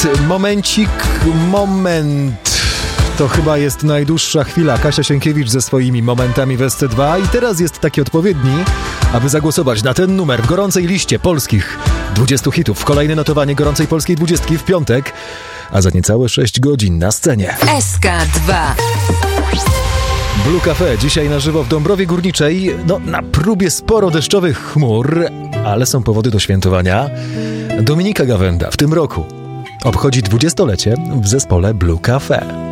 Moment. To chyba jest najdłuższa chwila. Kasia Sienkiewicz ze swoimi momentami w SC2 i teraz jest taki odpowiedni, aby zagłosować na ten numer w gorącej liście polskich 20 hitów. Kolejne notowanie gorącej polskiej 20 w piątek, a za niecałe 6 godzin na scenie. SK2. Blue Cafe dzisiaj na żywo w Dąbrowie Górniczej. Na próbie sporo deszczowych chmur, ale są powody do świętowania. Dominika Gawenda w tym roku obchodzi 20-lecie w zespole Blue Cafe.